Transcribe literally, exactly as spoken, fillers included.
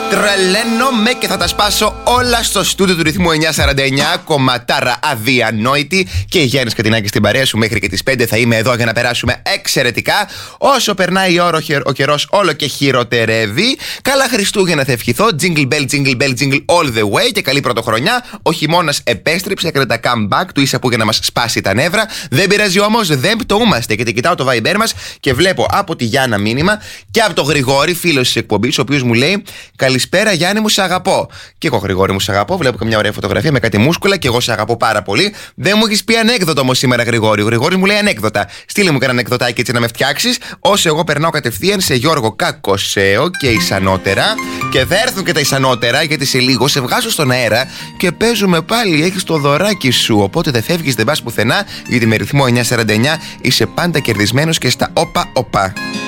Τρελαίνομαι και θα τα σπάσω όλα στο στούντιο του ρυθμού εννιακόσια σαράντα εννιά. Κομματάρα αδιανόητη. Και η Γιάννης Κατινάκη στην παρέα σου μέχρι και τις πέντε θα είμαι εδώ για να περάσουμε εξαιρετικά. Όσο περνάει η ώρα, ο καιρός όλο και χειροτερεύει. Καλά Χριστούγεννα θα ευχηθώ. Jingle bell, jingle bell, jingle all the way. Και καλή πρωτοχρονιά. Ο χειμώνας επέστρεψε, έκανε τα comeback του ίσα που για να μας σπάσει τα νεύρα. Δεν πειράζει όμως, δεν πτωούμαστε. Και κοιτάω το Viber μας και βλέπω από τη Γιάννα μήνυμα και από τον Γρηγόρη, φίλος της εκπομπής, ο οποίος μου λέει: Καλησπέρα Γιάννη μου, σ' αγαπώ. Και εγώ Γρηγόρη μου, σ' αγαπώ. Βλέπω και μια ωραία φωτογραφία με κάτι μούσκουλα και εγώ σ' αγαπώ πάρα πολύ. Δεν μου έχεις πει ανέκδοτο όμως σήμερα, Γρηγόρη. Ο Γρηγόρης μου λέει ανέκδοτα. Στείλε μου και ένα ανεκδοτάκι έτσι να με φτιάξεις. Όσο εγώ περνάω κατευθείαν σε Γιώργο Κακοσέο και Ισανότερα. Και θα έρθουν και τα Ισανότερα, γιατί σε λίγο σε βγάζω στον αέρα και παίζουμε πάλι. Έχεις το δωράκι σου. Οπότε δεν φεύγεις, δεν πας πουθενά, γιατί με ρυθμό εννιακόσια σαράντα εννιά είσαι πάντα κερδισμένος και στα όπα όπα.